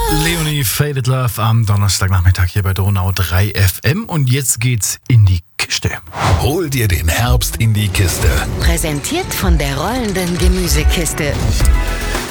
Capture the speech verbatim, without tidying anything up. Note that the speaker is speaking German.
Leonie Faded Love am Donnerstagnachmittag hier bei Donau drei F M und jetzt geht's in die Kiste. Hol dir den Herbst in die Kiste. Präsentiert von der rollenden Gemüsekiste.